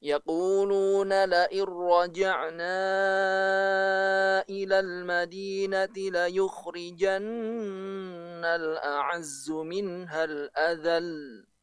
يقولون لئن رجعنا إلى المدينة ليخرجن الأعز منها الأذل